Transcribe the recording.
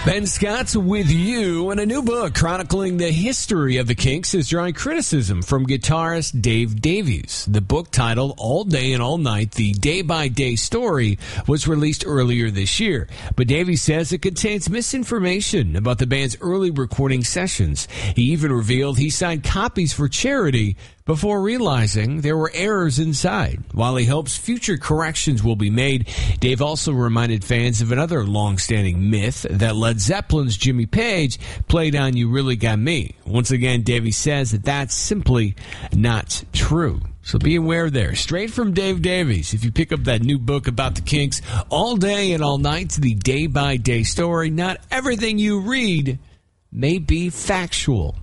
Ben Scott's with you, and a new book chronicling the history of the Kinks is drawing criticism from guitarist Dave Davies. The book, titled All Day and All Night, The Day-by-Day Story, was released earlier this year. But Davies says it contains misinformation about the band's early recording sessions. He even revealed he signed copies for charity before realizing there were errors inside. While he hopes future corrections will be made, Dave also reminded fans of another long-standing myth that Led Zeppelin's Jimmy Page played on You Really Got Me. Once again, Davey says that that's simply not true. So be aware there. Straight from Dave Davies, if you pick up that new book about the Kinks, All Day and All Night, The Day-by-Day Story, not everything you read may be factual.